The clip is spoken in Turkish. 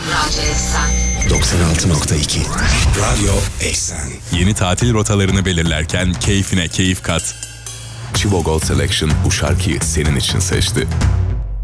Radyo Eksen 96.2 Radyo Eksen. Yeni tatil rotalarını belirlerken keyfine keyif kat. Chivo Gold Selection bu şarkıyı senin için seçti.